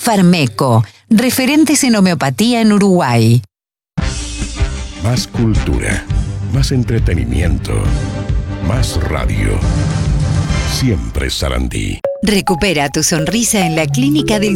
Farmeco, referentes en homeopatía en Uruguay. Más cultura, más entretenimiento, más radio. Siempre Sarandí. Recupera tu sonrisa en la Clínica del